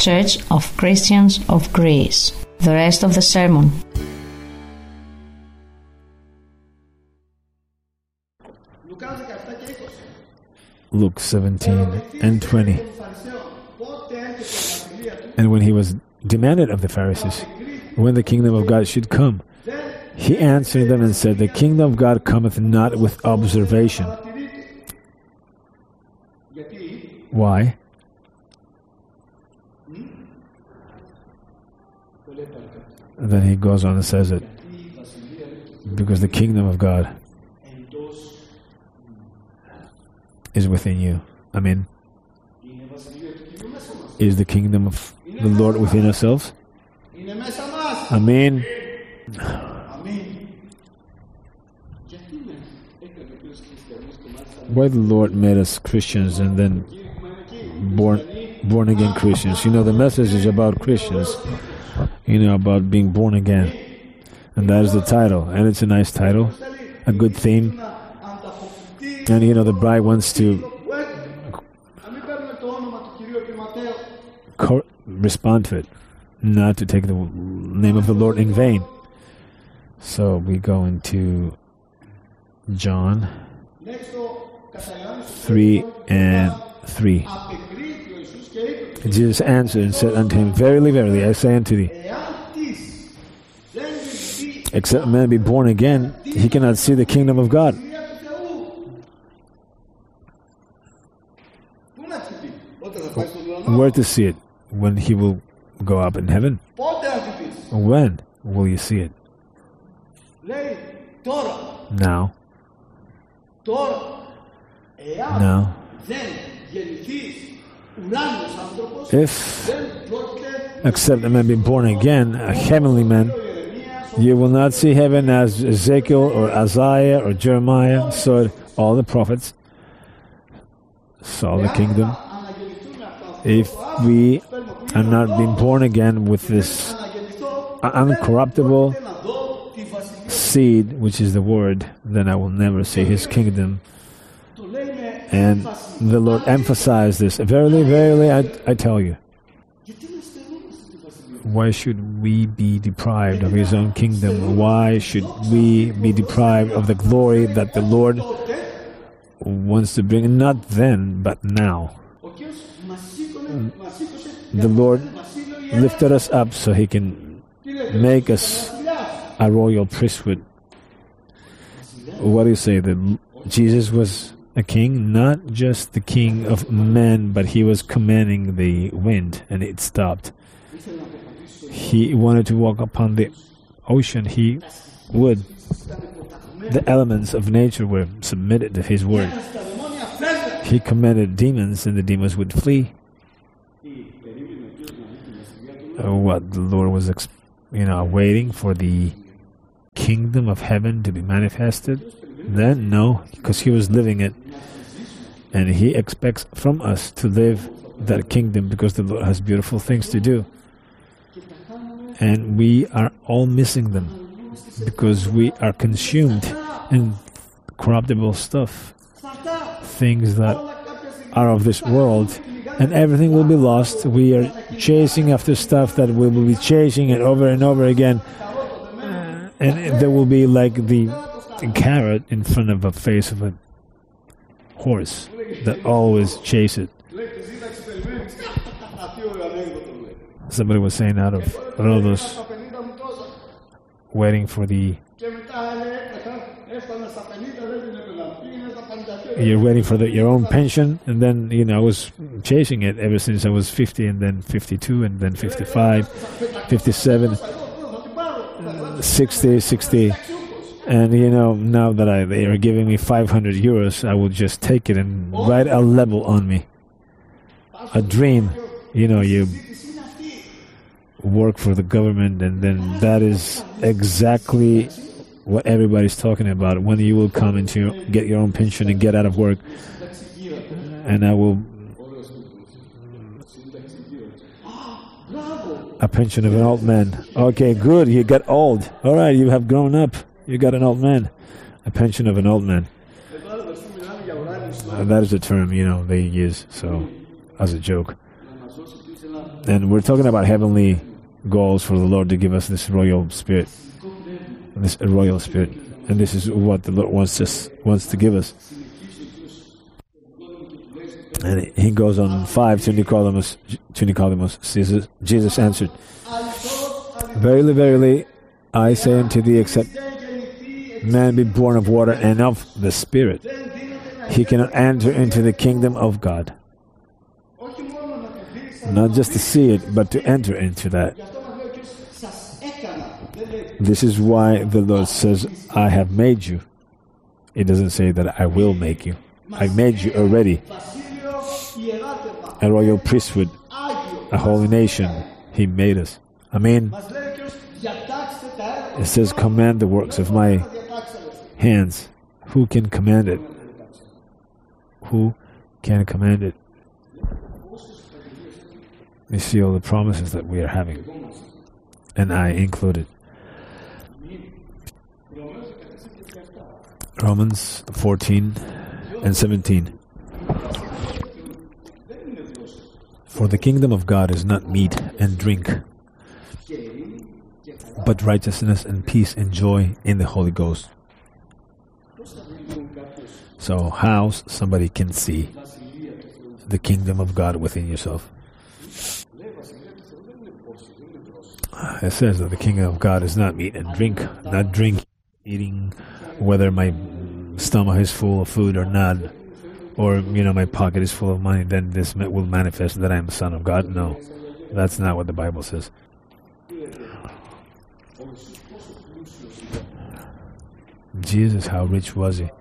Church of Christians of Greece. The rest of the sermon. Luke 17 and 20. And when he was demanded of the Pharisees when the kingdom of God should come, he answered them and said, "The kingdom of God cometh not with observation." Why? Then he goes on and says it. Because the kingdom of God is within you. Amen. Is the kingdom of the Lord within ourselves? Amen. Why the Lord made us Christians and then born again Christians? You know, the message is about Christians. You know, about being born again. And that is the title. And it's a nice title. A good theme. And you know, the bride wants to respond to it, not to take the name of the Lord in vain. So we go into John 3 and 3. Jesus answered and said unto him, "Verily, verily, I say unto thee, except a man be born again, he cannot see the kingdom of God." Where to see it? When he will go up in heaven? When will you see it? Now. Now. If, except a man be born again, a heavenly man, you will not see heaven as Ezekiel or Isaiah or Jeremiah saw it, all the prophets saw the kingdom. If we are not being born again with this uncorruptible seed, which is the word, then I will never see his kingdom. And the Lord emphasized this. Verily, verily, I tell you. Why should we be deprived of his own kingdom? Why should we be deprived of the glory that the Lord wants to bring? Not then, but now. The Lord lifted us up so he can make us a royal priesthood. What do you say? That Jesus was a king, not just the king of men, but he was commanding the wind and it stopped. He wanted to walk upon the ocean, he would. The elements of nature were submitted to his word. He commanded demons and the demons would flee. What the Lord was waiting for the kingdom of heaven to be manifested? Then no, because he was living it. And he expects from us to live that kingdom because the Lord has beautiful things to do. And we are all missing them because we are consumed in corruptible stuff, things that are of this world, and everything will be lost. We are chasing after stuff that we will be chasing it over and over again, and there will be like the carrot in front of a face of a horse that always chase it. Somebody was saying out of Rhodos, waiting for the... You're waiting for your own pension, and then, I was chasing it ever since I was 50, and then 52, and then 55, 57, 60, and, now that they are giving me 500 euros, I will just take it and write a level on me. A dream, you work for the government, and then that is exactly what everybody's talking about. When you will come into get your own pension and get out of work, and I will a pension of an old man. Okay, good. You got old. All right, you have grown up. You got an old man. A pension of an old man. That is a term they use. So, as a joke. And we're talking about heavenly goals for the Lord to give us this royal spirit. And this is what the Lord wants to give us. And he goes on 5 to Nicodemus. Jesus answered, Verily, verily, I say unto thee, except man be born of water and of the Spirit, he cannot enter into the kingdom of God. Not just to see it, but to enter into that. This is why the Lord says, I have made you. It doesn't say that I will make you. I made you already. A royal priesthood, a holy nation. He made us. Amen. It says, command the works of my hands. Who can command it? Who can command it? You see all the promises that we are having, and I included. Romans 14 and 17. For the kingdom of God is not meat and drink, but righteousness and peace and joy in the Holy Ghost. So how somebody can see the kingdom of God within yourself? It says that the kingdom of God is not meat and drink, not drink, eating, whether my stomach is full of food or not, or my pocket is full of money, then this will manifest that I am the Son of God. No, that's not what the Bible says. Jesus, how rich was he?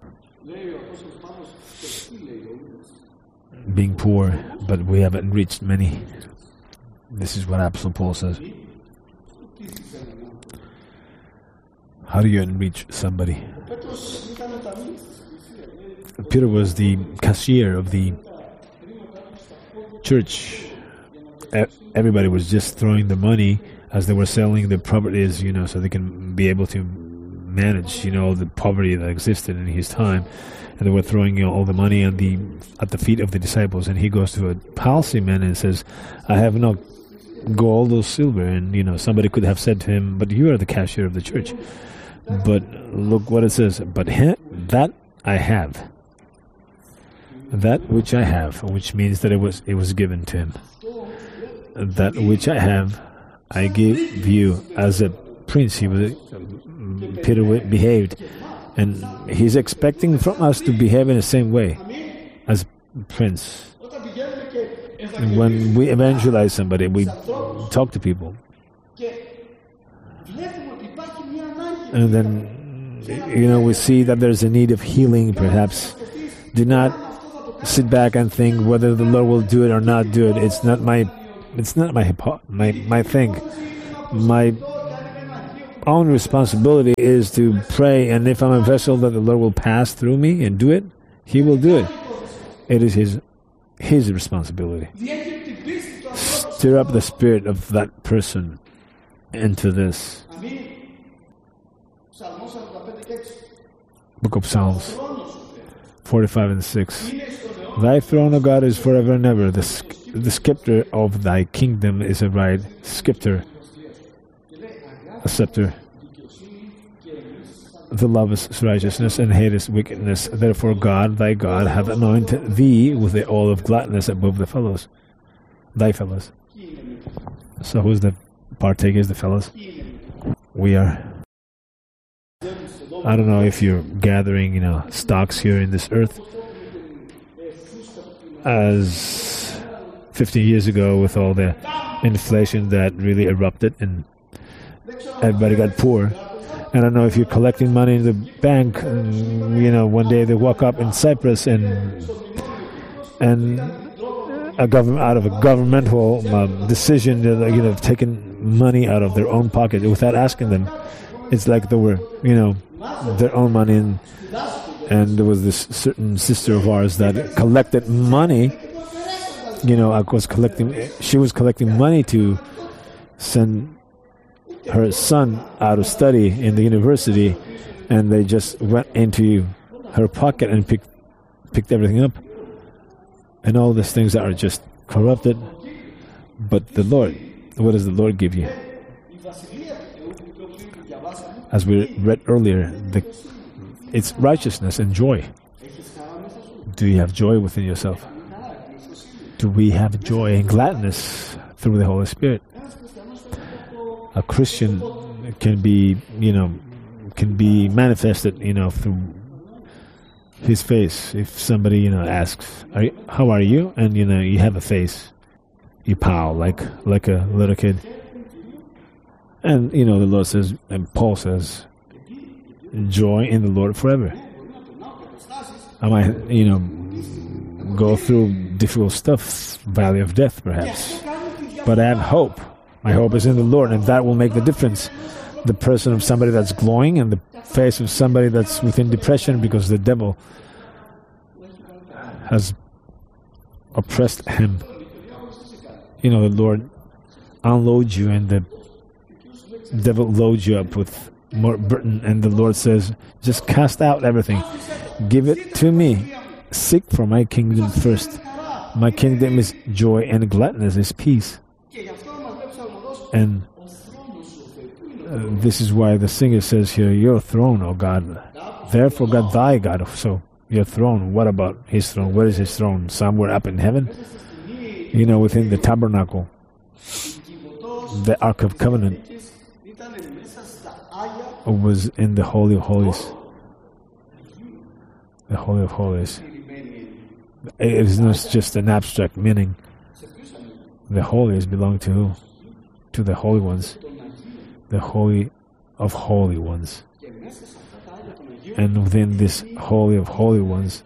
Being poor, but we haven't reached many. This is what Apostle Paul says. How do you enrich somebody? Peter was the cashier of the church. Everybody was just throwing the money as they were selling the properties, so they can be able to manage, the poverty that existed in his time. And they were throwing all the money at the feet of the disciples. And he goes to a palsy man and says, I have no gold or silver. And, somebody could have said to him, but you are the cashier of the church. But look what it says. But that I have. That which I have, which means that it was given to him. That which I have, I give you as a prince. Peter behaved. And he's expecting from us to behave in the same way as prince. And when we evangelize somebody, we talk to people. And then, we see that there's a need of healing, perhaps. Do not sit back and think whether the Lord will do it or not do it. It's not my thing. My own responsibility is to pray, and if I'm a vessel that the Lord will pass through me and do it, He will do it. It is His responsibility. Stir up the spirit of that person into this. Book of Psalms 45 and 6. Thy throne, O God, is forever and ever. The scepter of thy kingdom is a right scepter. A scepter. The lovest righteousness and hatest wickedness. Therefore God, thy God, hath anointed thee with the oil of gladness above the fellows. Thy fellows. So who's the partakers, the fellows? We are. I don't know if you're gathering, stocks here in this earth. As 50 years ago, with all the inflation that really erupted and everybody got poor. I don't know if you're collecting money in the bank, and, one day they walk up in Cyprus and out of a governmental decision, they've taken money out of their own pocket without asking them. It's like they were, their own money, and there was this certain sister of ours that collected money. She was collecting money to send her son out of study in the university, and they just went into her pocket and picked everything up. And all these things that are just corrupted, But the Lord, what does the Lord give you? As we read earlier, it's righteousness and joy. Do you have joy within yourself? Do we have joy and gladness through the Holy Spirit? A Christian can be manifested, through his face. If somebody, asks, how are you? And, you have a face. You pow like a little kid. And, the Lord says, and Paul says, joy in the Lord forever. I might, go through difficult stuff, valley of death perhaps. But I have hope. My hope is in the Lord, and that will make the difference. The person of somebody that's glowing and the face of somebody that's within depression because the devil has oppressed him. The Lord unloads you and the devil loads you up with more burden, and the Lord says, just cast out everything. Give it to me. Seek for my kingdom first. My kingdom is joy and gladness, is peace. And this is why the singer says here, your throne, O God. Therefore God, thy God. So your throne, what about his throne? Where is his throne? Somewhere up in heaven? Within the tabernacle, the Ark of Covenant was in the Holy of Holies. The Holy of Holies. It is not just an abstract meaning. The holies belong to who? To the holy ones. The Holy of Holy Ones. And within this Holy of Holy Ones,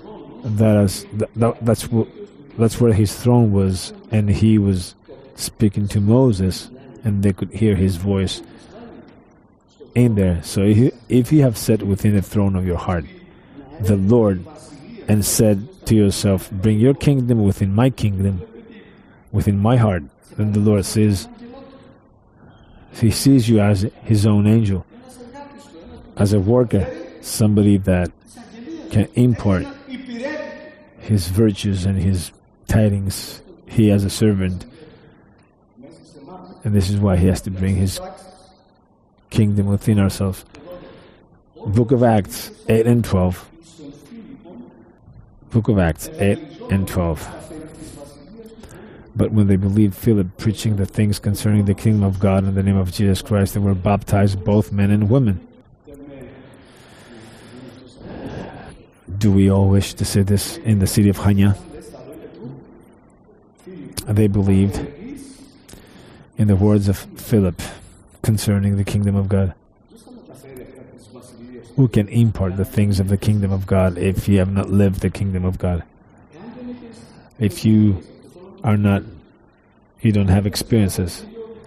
that's where his throne was, and he was speaking to Moses, and they could hear his voice in there. So if you have set within the throne of your heart the Lord, and said to yourself, bring your kingdom within my kingdom, within my heart, then the Lord says, he sees you as his own angel, as a worker, somebody that can impart his virtues and his tidings. He as a servant, and this is why he has to bring his kingdom within ourselves. Book of Acts 8 and 12. Book of Acts 8 and 12. But when they believed Philip preaching the things concerning the kingdom of God in the name of Jesus Christ, they were baptized, both men and women. Do we all wish to see this in the city of Hanya? They believed in the words of Philip concerning the kingdom of God. Who can impart the things of the kingdom of God if you have not lived the kingdom of God? If you don't have experiences.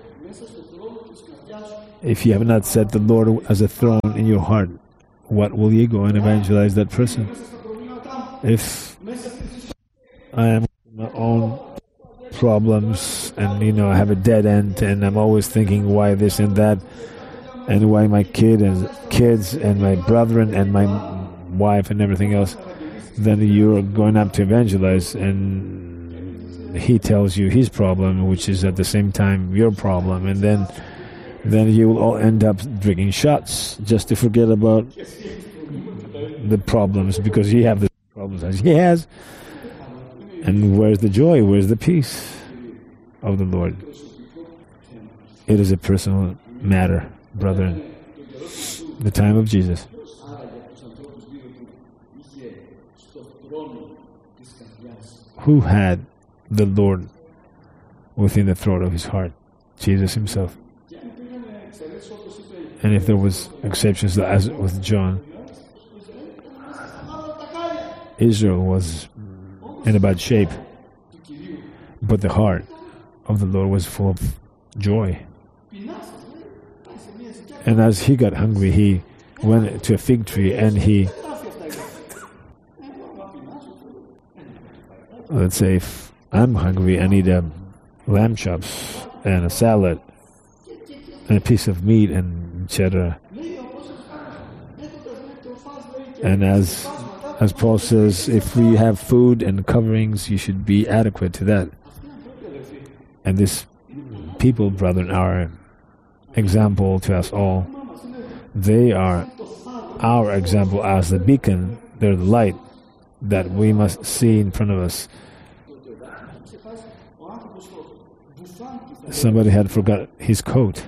If you have not set the Lord as a throne in your heart, what will you go and evangelize that person? If I am my own problems and I have a dead end and I'm always thinking why this and that and why my kids and my brethren and my wife and everything else, then you're going up to evangelize and he tells you his problem, which is at the same time your problem, and then you will all end up drinking shots just to forget about the problems, because you have the problems as he has. And where's the joy? Where's the peace of the Lord? It is a personal matter, brethren. The time of Jesus. Who had the Lord within the throat of his heart? Jesus himself. And if there was exceptions, as with John, Israel was in a bad shape, but the heart of the Lord was full of joy. And as he got hungry, he went to a fig tree and he, let's say, if I'm hungry, I need lamb chops and a salad and a piece of meat and etc. And as Paul says, if we have food and coverings, you should be adequate to that. And these people, brethren, are example to us all. They are our example as the beacon. They're the light that we must see in front of us. Somebody had forgotten his coat.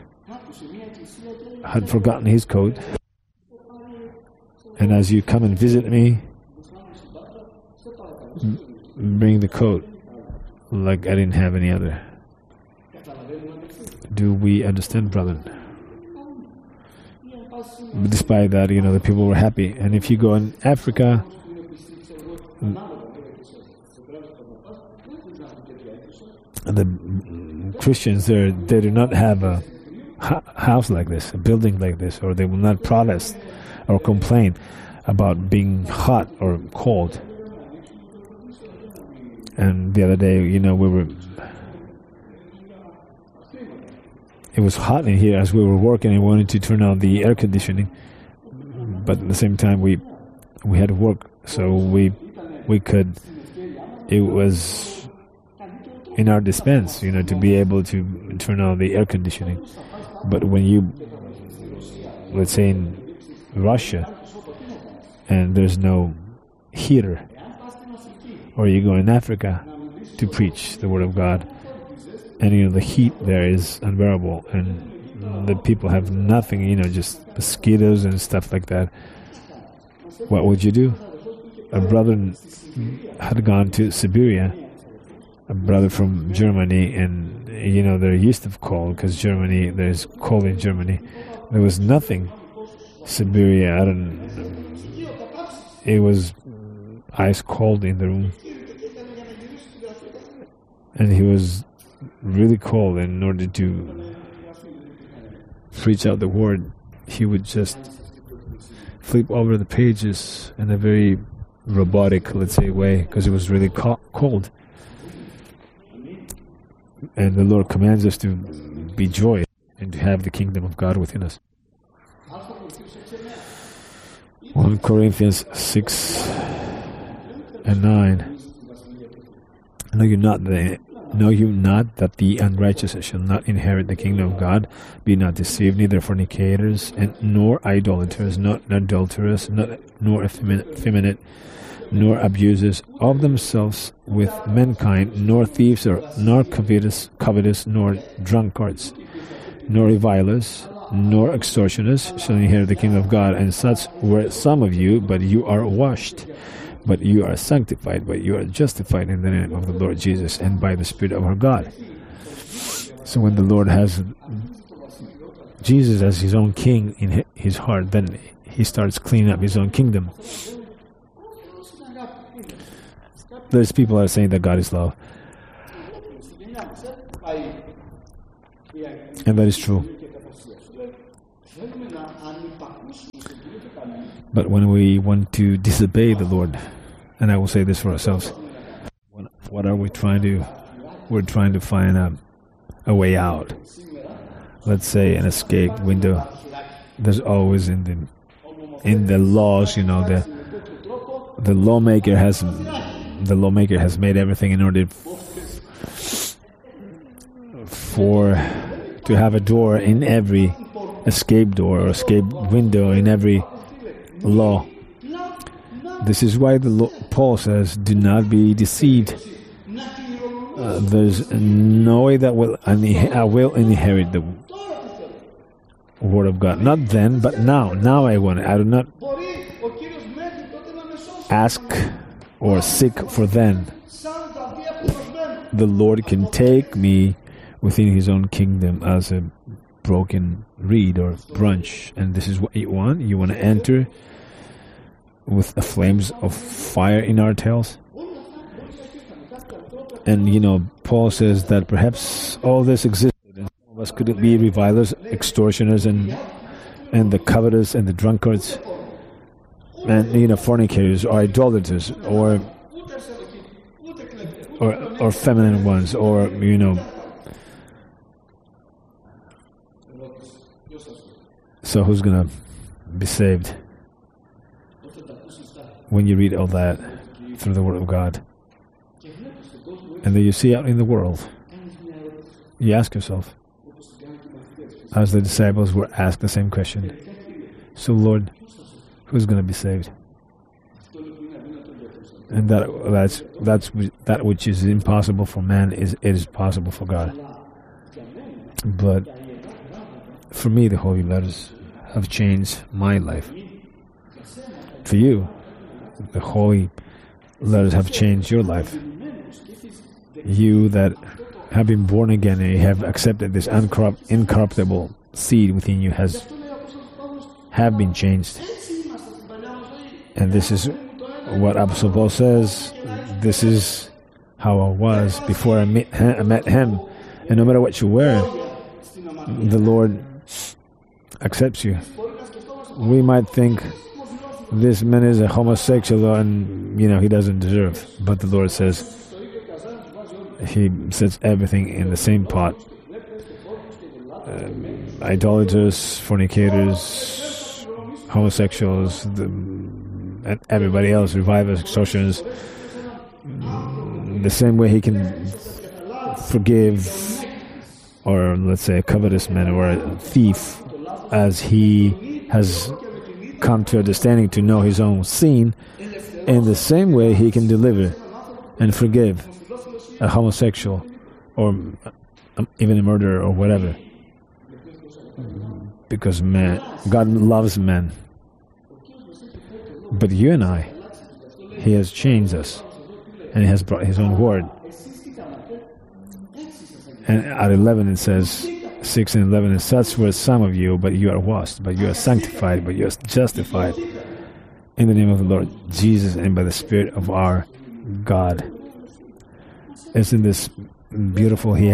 And as you come and visit me, bring the coat like I didn't have any other. Do we understand, brethren? But despite that, the people were happy. And if you go in Africa, the Christians there, they do not have a house like this, a building like this, or they will not protest or complain about being hot or cold. And the other day, it was hot in here as we were working and wanted to turn on the air conditioning, but at the same time we had to work, so we could. It was in our dispense, to be able to turn on the air conditioning. But when you, let's say in Russia, and there's no heater, or you go in Africa to preach the Word of God, and the heat there is unbearable, and the people have nothing, just mosquitoes and stuff like that. What would you do? A brother had gone to Siberia, a brother from Germany, and they're used to cold because there's cold in Germany. There was nothing. Siberia, it was ice cold in the room, and he was really cold, and in order to preach out the word, he would just flip over the pages in a very robotic, let's say, way, because it was really cold. And the Lord commands us to be joyous and to have the kingdom of God within us. 1 Corinthians 6:9. Know you not that the unrighteous shall not inherit the kingdom of God? Be not deceived, neither fornicators, nor idolaters, not adulterers, nor effeminate, nor abusers of themselves with mankind, nor thieves, nor covetous, nor drunkards, nor revilers, nor extortioners shall inherit the kingdom of God. And such were some of you, but you are washed, but you are sanctified, but you are justified in the name of the Lord Jesus and by the Spirit of our God. So when the Lord has Jesus as his own king in his heart, then he starts cleaning up his own kingdom. There's people that are saying that God is love. And that is true. But when we want to disobey the Lord, and I will say this for ourselves, what are we trying to? We're trying to find a way out. Let's say an escape window. There's always in the laws, the lawmaker has made everything in order to have a door in every escape door or escape window in every law. This is why Paul says, do not be deceived. There's no way that I will inherit the Word of God. Not then, but now. Now I want it. I do not ask or seek for then. The Lord can take me within his own kingdom as a broken reed or branch. And this is what you want. You want to enter with the flames of fire in our tails. And Paul says that perhaps all this existed, and some of us could be revilers, extortioners, and the covetous, and the drunkards, and fornicators, or idolaters, or feminine ones, or So who's gonna be saved when you read all that through the Word of God? And then you see out in the world You ask yourself, as the disciples were asked the same question, so Lord, who's going to be saved? And that's that which is impossible for man is possible for God. But for me, the holy letters have changed my life. For you, the holy letters have changed your life. You that have been born again and you have accepted this incorruptible seed within you have been changed. And this is what Apostle Paul says. This is how I was before I met him. And no matter what you wear, the Lord accepts you. We might think this man is a homosexual and he doesn't deserve, but the Lord says He sets everything in the same pot. Idolaters, fornicators, homosexuals, and everybody else, revivers, extortioners. The same way He can forgive, or let's say a covetous man or a thief, as He has come to understanding to know his own sin, in the same way He can deliver and forgive a homosexual or even a murderer or whatever. Because God loves men. But you and I, He has changed us, and He has brought His own word. And at 11 it says, 6 and 11, and such were some of you, but you are washed, but you are sanctified, but you are justified in the name of the Lord Jesus and by the Spirit of our God. Isn't this beautiful? He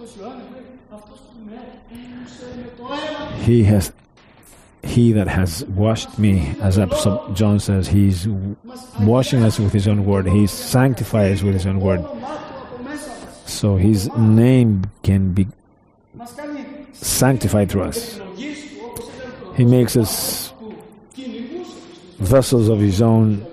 that has washed me, as Apostle John says, He's washing us with His own word. He's sanctified us with His own word. So His name can be sanctified through us. He makes us vessels of His own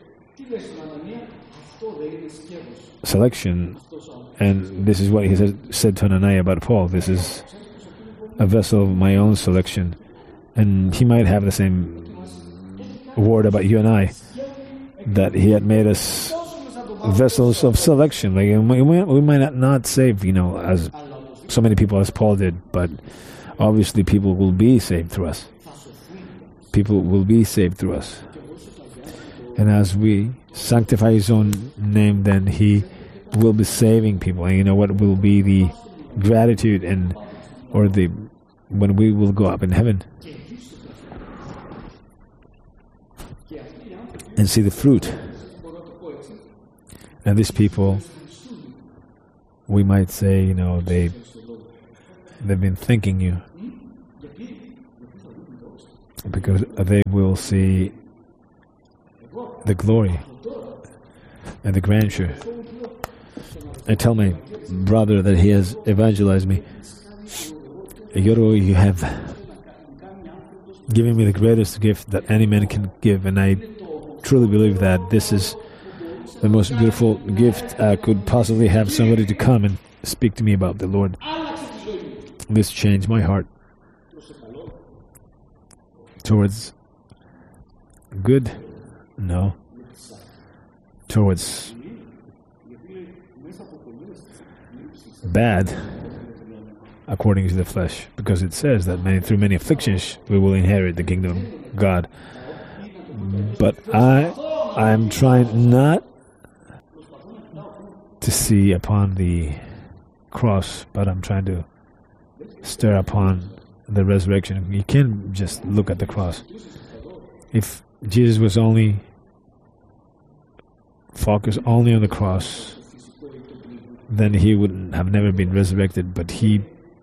selection. And this is what He said to Ananias about Paul. This is a vessel of my own selection. And He might have the same word about you and I, that He had made us vessels of selection. Like we might not save, as so many people as Paul did, but obviously people will be saved through us. People will be saved through us. And as we sanctify His own name, then He will be saving people. And what will be the gratitude when we will go up in heaven and see the fruit. And these people, we might say, they've been thanking you because they will see the glory and the grandeur. I tell my brother that he has evangelized me. Yoru, you have given me the greatest gift that any man can give, and I truly believe that this is the most beautiful gift I could possibly have, somebody to come and speak to me about the Lord. This changed my heart towards good, no, towards bad, according to the flesh, because it says that through many afflictions we will inherit the kingdom of God. But I'm trying not to see upon the cross, but I'm trying to stare upon the resurrection. You can't just look at the cross. If Jesus was only focused only on the cross, then He would have never been resurrected. But He,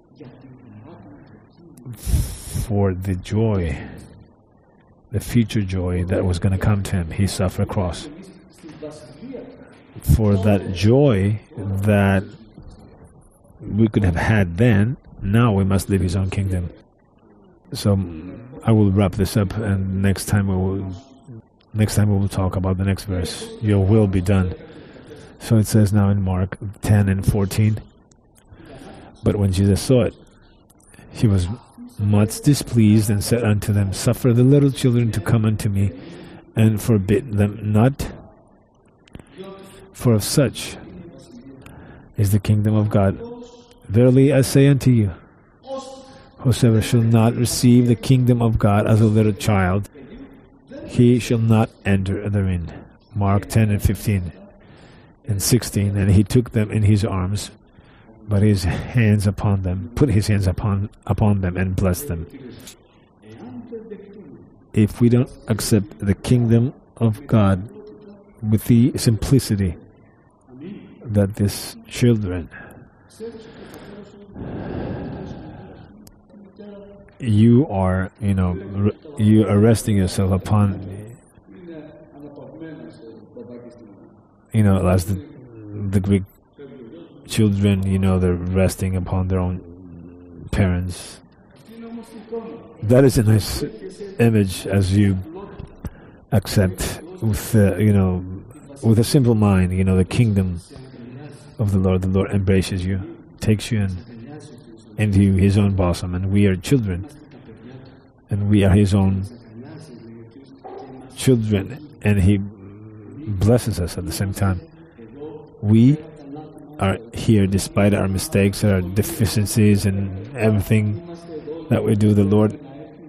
for the joy, the future joy that was going to come to Him, He suffered a cross. For that joy that we could have had then, now we must live His own kingdom. So I will wrap this up, and next time we will talk about the next verse. Your will be done. So it says now in Mark 10 and 14, But when Jesus saw it, he was much displeased and said unto them, Suffer the little children to come unto me, and forbid them not, for of such is the kingdom of God. Verily I say unto you, whosoever shall not receive the kingdom of God as a little child, he shall not enter therein. Mark 10 and 15 and 16. And he took them in his arms, but his hands upon them, put his hands upon them and blessed them. If we don't accept the kingdom of God with the simplicity that these children, you are, you are resting yourself upon, as the Greek children, they're resting upon their own parents. That is a nice image as you accept with, with a simple mind, the kingdom of the Lord. The Lord embraces you, takes you into his own bosom, and we are children, and we are his own children, and he blesses us at the same time. We are here despite our mistakes, our deficiencies, and everything that we do. The Lord,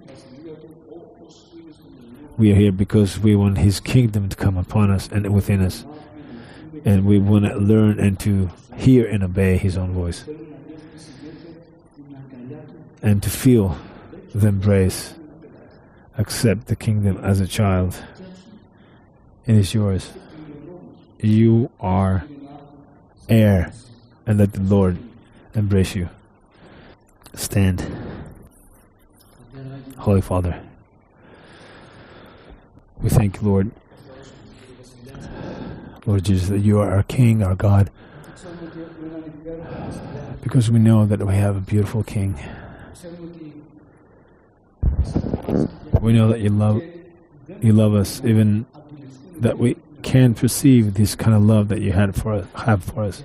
we are here because we want his kingdom to come upon us and within us, and we want to learn and to hear and obey his own voice, and to feel the embrace. Accept the kingdom as a child. It is yours. You are heir, and let the Lord embrace you. Stand. Holy Father, we thank you, Lord Jesus, that you are our King, our God, because we know that we have a beautiful King. We know that you love us, even that we can't perceive this kind of love that you have for us.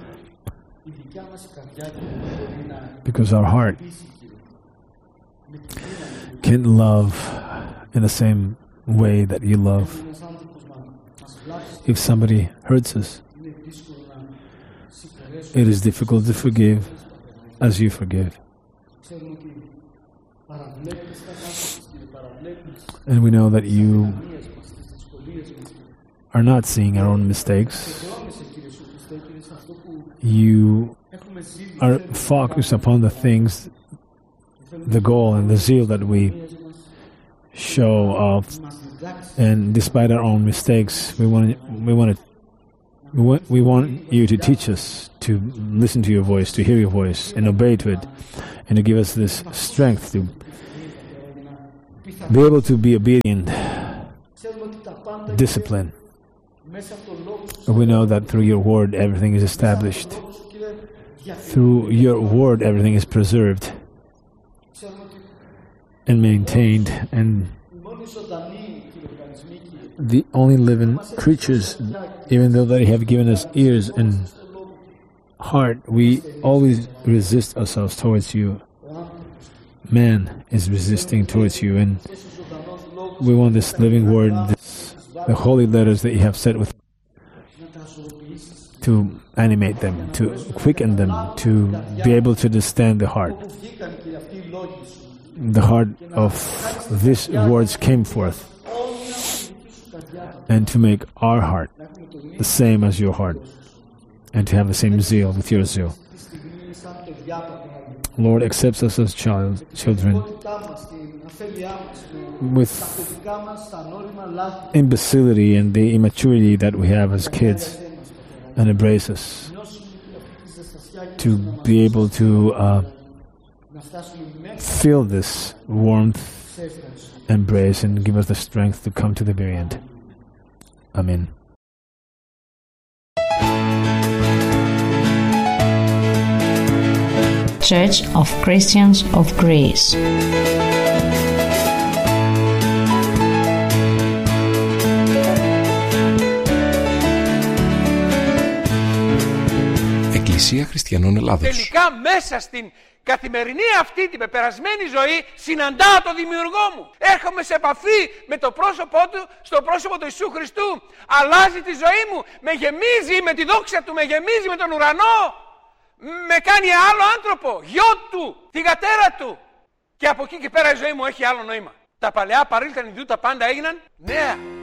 Because our heart can't love in the same way that you love. If somebody hurts us, it is difficult to forgive as you forgive. And we know that you are not seeing our own mistakes. You are focused upon the things, the goal and the zeal that we show off. And despite our own mistakes, we want you to teach us to listen to your voice, to hear your voice, and obey to it, and to give us this strength to be able to be obedient, discipline. We know that through your word everything is established. Through your word everything is preserved and maintained, and the only living creatures, even though they have given us ears and heart, we always resist ourselves towards you. Man is resisting towards you, and we want this living word, the holy letters that you have set with, to animate them, to quicken them, to be able to understand the heart. The heart of these words came forth, and to make our heart the same as your heart, and to have the same zeal with your zeal. Lord, accepts us as children with imbecility and the immaturity that we have as kids, and embrace us to be able to feel this warmth, embrace, and give us the strength to come to the very end. Amen. Church of Christians of Greece. Εκκλησία Χριστιανών Ελλάδος. Τελικά μέσα στην καθημερινή αυτή την πεπερασμένη ζωή συναντάω τον Δημιουργό μου. Έρχομαι σε επαφή με το πρόσωπό του, στο πρόσωπο του Ιησού Χριστού. Αλλάζει τη ζωή μου, με γεμίζει με τη δόξα του, με γεμίζει με τον ουρανό. Με κάνει άλλο άνθρωπο, γιο του, τη γατέρα του. Και από εκεί και πέρα η ζωή μου έχει άλλο νόημα. Τα παλαιά παρήλθαν ιδού, τα πάντα έγιναν νέα.